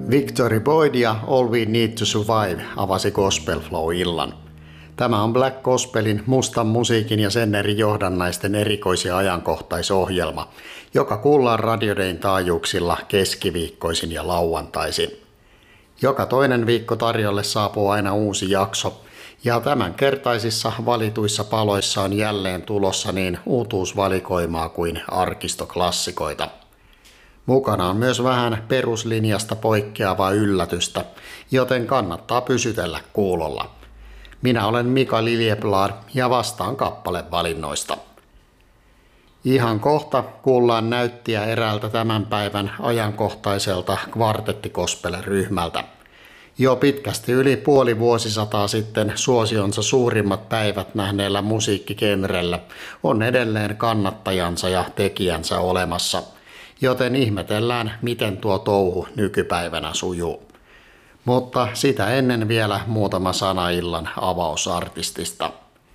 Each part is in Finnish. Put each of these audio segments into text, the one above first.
Victory Boyd ja All We Need to Survive avasi Gospel Flow-illan. Tämä on Black Gospelin, mustan musiikin ja sen eri johdannaisten erikois- ja ajankohtaisohjelma, joka kuullaan radioiden taajuuksilla keskiviikkoisin ja lauantaisin. Joka toinen viikko tarjolle saapuu aina uusi jakso, ja tämänkertaisissa valituissa paloissa on jälleen tulossa niin uutuusvalikoimaa kuin arkistoklassikoita. Mukana on myös vähän peruslinjasta poikkeavaa yllätystä, joten kannattaa pysytellä kuulolla. Minä olen Mika Liljeblad ja vastaan kappalevalinnoista. Ihan kohta kuullaan näyttiä eräältä tämän päivän ajankohtaiselta kvartettikospel-ryhmältä. Jo pitkästi yli puoli vuosisataa sitten suosionsa suurimmat päivät nähneellä musiikkigenrellä on edelleen kannattajansa ja tekijänsä olemassa, joten ihmetellään, miten tuo touhu nykypäivänä sujuu. Mutta sitä ennen vielä muutama sana illan avausartistista.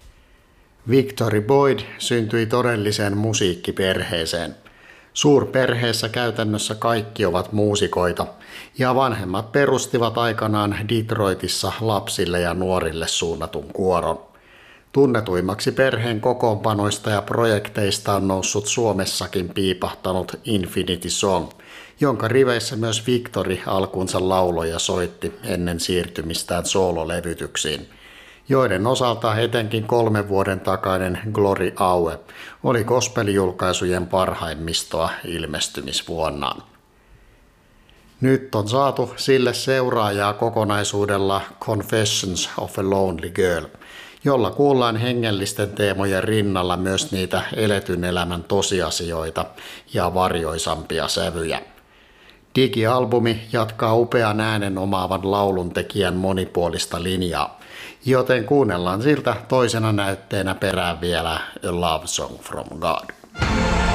Victory Boyd syntyi todelliseen musiikkiperheeseen. Suurperheessä käytännössä kaikki ovat muusikoita, ja vanhemmat perustivat aikanaan Detroitissa lapsille ja nuorille suunnatun kuoron. Tunnetuimmaksi perheen kokoonpanoista ja projekteista on noussut Suomessakin piipahtanut Infinity Song, jonka riveissä myös Victory alkuunsa lauloja soitti ennen siirtymistään soololevytyksiin, joiden osalta etenkin 3 vuoden takainen Glory Hour oli gospel-julkaisujen parhaimmistoa ilmestymisvuonnaan. Nyt on saatu sille seuraajaa kokonaisuudella Confessions of a Lonely Girl, jolla kuullaan hengellisten teemojen rinnalla myös niitä eletyn elämän tosiasioita ja varjoisampia sävyjä. Digialbumi jatkaa upean äänen omaavan lauluntekijän monipuolista linjaa, joten kuunnellaan siltä toisena näytteenä perään vielä A Love Song from God.